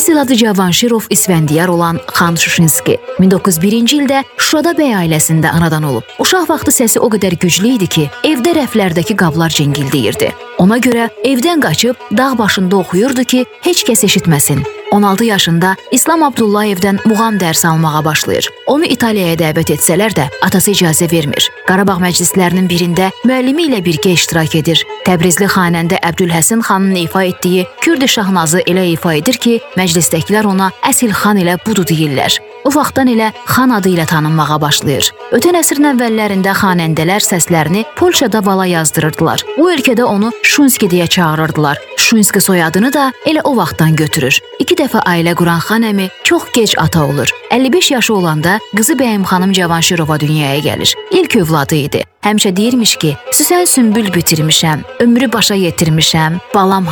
Əsl adı Cavanşirov İsfəndiyar olan Xan Şuşinski 1901-ci ildə Şuşada bəy ailəsində anadan olub. Uşaq vaxtı səsi o qədər güclü idi ki, evdə rəflərdəki qablar cingildəyirdi. Ona görə evdən qaçıb dağ başında oxuyurdu ki, heç kəs eşitməsin. 16 yaşında İslam Abdullayevdən muğam dərsi almağa başlayır. Onu İtaliyaya dəvət etsələr də atası icazə vermir. Qarabağ məclislərinin birində müəllimi ilə birgə iştirak edir. Təbrizli xanəndə Əbdülhəsin xanın ifa etdiyi Kürd-i Şahnazı elə ifa edir ki, məclisdəkilər ona Əsil xan ilə budu deyirlər. O vaxtdan elə xan adı ilə tanınmağa başlayır. Ötən əsrin əvvəllərində xanəndələr səslərini Polşada vala yazdırırdılar. Bu ölkədə onu Şunski deyə çağırırdılar. Şunski soyadını da elə o vaxtdan götürür. 2 dəfə ailə quran xan əmi çox gec ata olur. 55 yaşı olanda qızı Bəyim xanım Cavanşirova dünyaya gəlir. İlk övladı idi. Həmişə deyirmiş ki, Süsən sümbül bitirmişəm, ömrü başa yetirmişəm, balam